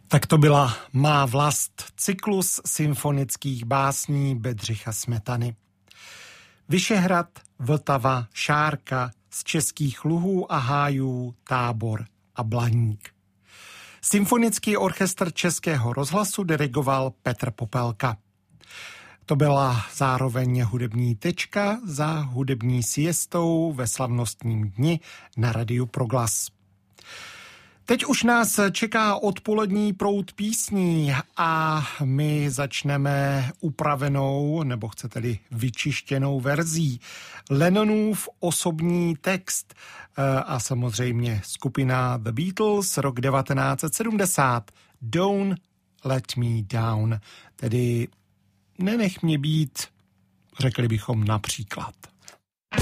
Tak to byla Má vlast, cyklus symfonických básní Bedřicha Smetany. Vyšehrad, Vltava, Šárka, z Českých luhů a hájů, Tábor a Blaník. Symfonický orchestr Českého rozhlasu dirigoval Petr Popelka. To byla zároveň hudební tečka za hudební siestou ve slavnostním dni na Radiu Proglas. Teď už nás čeká odpolední proud písní a my začneme upravenou, nebo chcete-li vyčištěnou verzí. Lennonův osobní text a samozřejmě skupina The Beatles, rok 1970. Don't let me down, tedy nenech mě být, řekli bychom například.